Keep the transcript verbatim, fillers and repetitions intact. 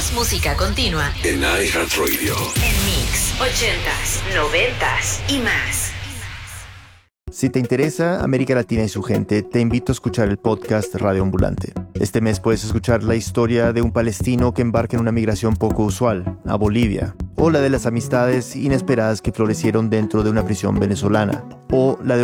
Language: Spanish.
Más música continua en iHeartRadio. En Mix, ochentas, noventas y más. Si te interesa América Latina y su gente, te invito a escuchar el podcast Radio Ambulante. Este mes puedes escuchar la historia de un palestino que embarca en una migración poco usual, a Bolivia, o la de las amistades inesperadas que florecieron dentro de una prisión venezolana, o la de